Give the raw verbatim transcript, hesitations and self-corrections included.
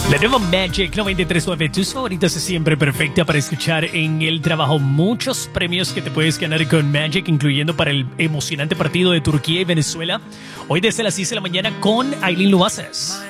La nueva Magic noventa y tres punto nueve, tus favoritas es siempre perfecta para escuchar en el trabajo. Muchos premios que te puedes ganar con Magic, incluyendo para el emocionante partido de Turquía y Venezuela. Hoy desde las seis de la mañana con Aileen Luaces.